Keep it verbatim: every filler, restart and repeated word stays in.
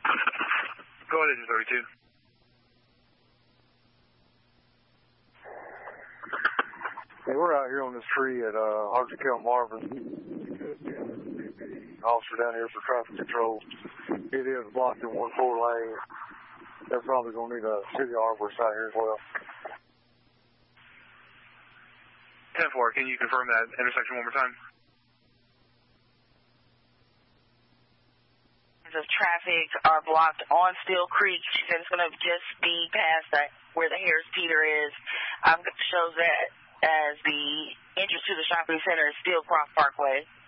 Go ahead, Engine thirty-two. Hey, we're out here on this tree at uh, Hogsacale Marvin. Officer down here for traffic control. It is blocked in one four lane. They're probably going to need a city arborist out here as well. ten four, can you confirm that intersection one more time? Of traffic are blocked on Steel Creek, and it's going to just be past that where the Harris Teeter is. Um, shows that as the entrance to the shopping center is Steel Cross Parkway.